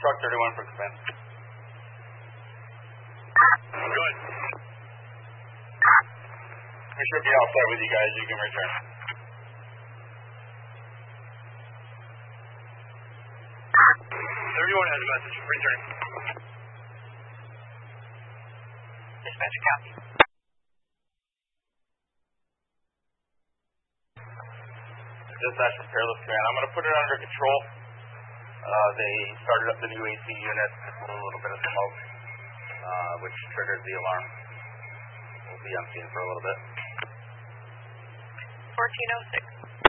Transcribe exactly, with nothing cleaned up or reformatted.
truck thirty-one for command. Good. We should be outside with you guys. You can return. Everyone has a message. Return. Dispatch copy. Dispatch from Peerless Command. I'm going to put it under control. Uh, they started up the new A C unit with a little bit of smoke, uh, which triggered the alarm. We'll be on scene for a little bit. fourteen oh six.